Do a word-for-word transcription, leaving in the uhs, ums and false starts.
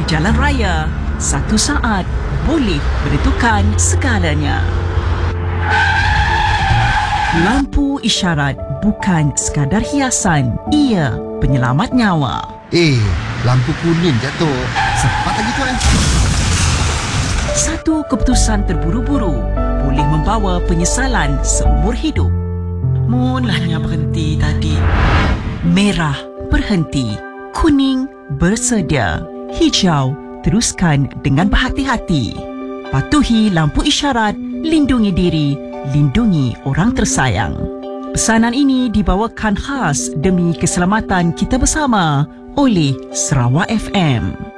di jalan raya, satu saat boleh menentukan segalanya. Lampu isyarat bukan sekadar hiasan, ia penyelamat nyawa. Eh, lampu kuning jatuh. Cepat lagi tu eh. Satu keputusan terburu-buru boleh membawa penyesalan seumur hidup. Munlahnya berhenti tadi. Merah, berhenti. Kuning, bersedia. Hijau, teruskan dengan berhati-hati. Patuhi lampu isyarat, lindungi diri, lindungi orang tersayang. Pesanan ini dibawakan khas demi keselamatan kita bersama oleh Sarawak F M.